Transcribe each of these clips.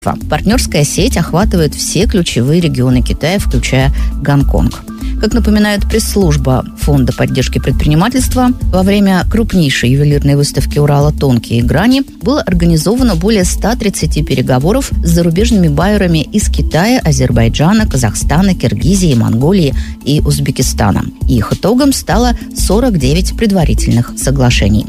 Партнерская сеть охватывает все ключевые регионы Китая, включая Гонконг. Как напоминает пресс-служба Фонда поддержки предпринимательства, во время крупнейшей ювелирной выставки Урала «Тонкие грани» было организовано более 130 переговоров с зарубежными байерами из Китая, Азербайджана, Казахстана, Киргизии, Монголии и Узбекистана. И их итогом стало 49 предварительных соглашений.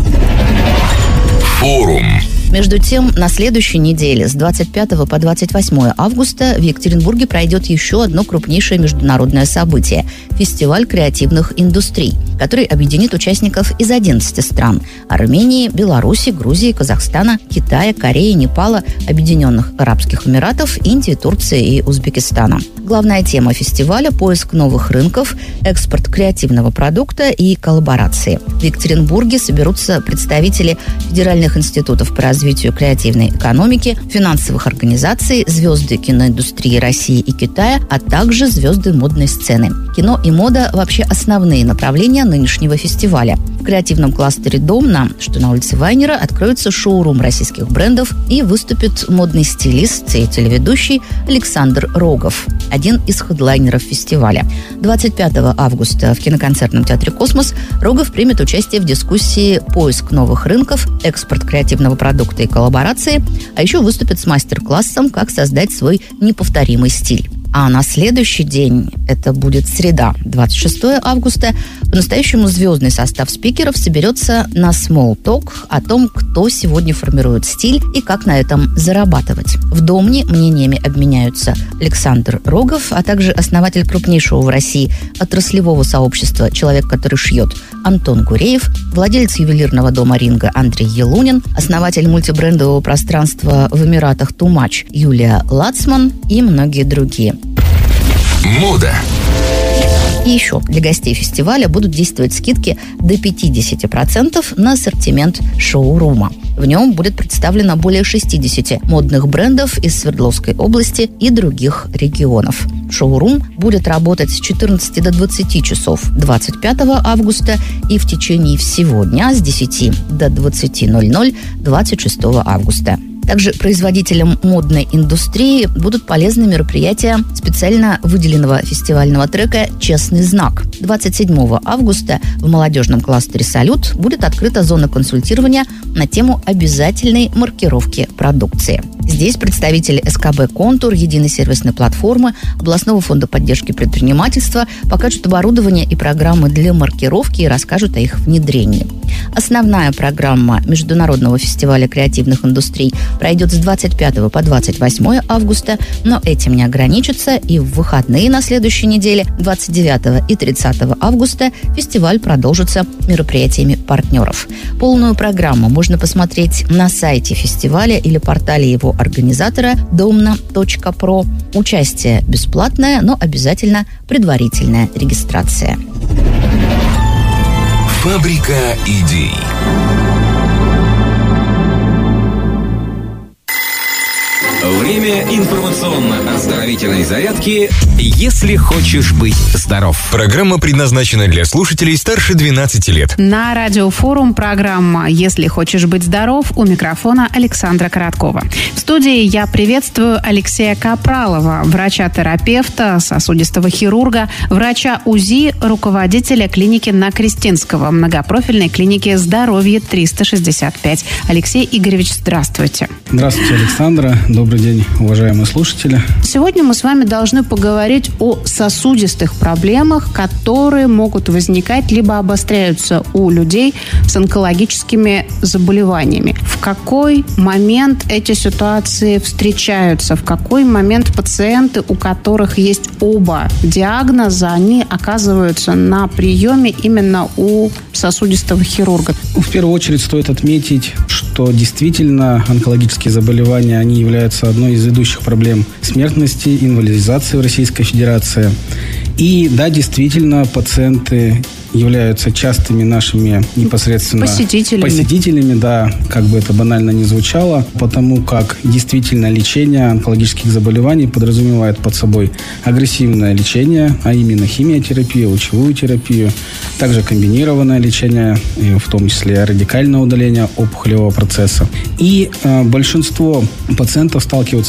Форум. Между тем, на следующей неделе с 25 по 28 августа в Екатеринбурге пройдет еще одно крупнейшее международное событие – фестиваль креативных индустрий, который объединит участников из 11 стран – Армении, Беларуси, Грузии, Казахстана, Китая, Кореи, Непала, Объединенных Арабских Эмиратов, Индии, Турции и Узбекистана. Главная тема фестиваля – поиск новых рынков, экспорт креативного продукта и коллаборации. В Екатеринбурге соберутся представители федеральных институтов по развитию креативной экономики, финансовых организаций, звезды киноиндустрии России и Китая, а также звезды модной сцены. Кино и мода – вообще основные направления нынешнего фестиваля. В креативном кластере «Домна», что на улице Вайнера, откроется шоурум российских брендов и выступит модный стилист и телеведущий Александр Рогов, один из хедлайнеров фестиваля. 25 августа в киноконцертном театре «Космос» Рогов примет участие в дискуссии «Поиск новых рынков, экспорт креативного продукта и коллаборации», а еще выступит с мастер-классом «Как создать свой неповторимый стиль». А на следующий день, это будет среда, 26 августа, по-настоящему звездный состав спикеров соберется на Small Talk о том, кто сегодня формирует стиль и как на этом зарабатывать. В Домне мнениями обменяются Александр Рогов, а также основатель крупнейшего в России отраслевого сообщества «Человек, который шьет» Антон Гуреев, владелец ювелирного дома «Ринга» Андрей Елунин, основатель мультибрендового пространства в Эмиратах «Too Much» Юлия Лацман и многие другие. Мода. И еще для гостей фестиваля будут действовать скидки до 50% на ассортимент шоурума. В нем будет представлено более 60 модных брендов из Свердловской области и других регионов. Шоурум будет работать с 14 до 20 часов 25 августа и в течение всего дня с 10 до 20:00 26 августа. Также производителям модной индустрии будут полезны мероприятия специально выделенного фестивального трека «Честный знак». 27 августа в молодежном кластере «Салют» будет открыта зона консультирования на тему обязательной маркировки продукции. Здесь представители СКБ «Контур», единой сервисной платформы, областного фонда поддержки предпринимательства покажут оборудование и программы для маркировки и расскажут о их внедрении. Основная программа Международного фестиваля креативных индустрий пройдет с 25 по 28 августа, но этим не ограничится, и в выходные на следующей неделе, 29 и 30 августа, фестиваль продолжится мероприятиями партнеров. Полную программу можно посмотреть на сайте фестиваля или портале его организатора domna.pro. Участие бесплатное, но обязательно предварительная регистрация. Фабрика идей. Время информационно-оздоровительной зарядки «Если хочешь быть здоров». Программа предназначена для слушателей старше 12 лет. На радиофорум программа «Если хочешь быть здоров», у микрофона Александра Короткова. В студии я приветствую Алексея Капралова, врача-терапевта, сосудистого хирурга, врача УЗИ, руководителя клиники на Крестинского, многопрофильной клиники «Здоровье 365». Алексей Игоревич, здравствуйте. Здравствуйте, Александра. Добрый день, уважаемые слушатели. Сегодня мы с вами должны поговорить о сосудистых проблемах, которые могут возникать либо обостряются у людей с онкологическими заболеваниями. В какой момент эти ситуации встречаются? В какой момент пациенты, у которых есть оба диагноза, они оказываются на приеме именно у сосудистого хирурга? В первую очередь стоит отметить, что действительно онкологические заболевания, они являются одной из ведущих проблем смертности, инвалидизации в Российской Федерации. И да, действительно, пациенты являются частыми нашими непосредственно посетителями, да, как бы это банально ни звучало, потому как действительно лечение онкологических заболеваний подразумевает под собой агрессивное лечение, а именно химиотерапию, лучевую терапию, также комбинированное лечение, в том числе радикальное удаление опухолевого процесса. И большинство пациентов сталкиваются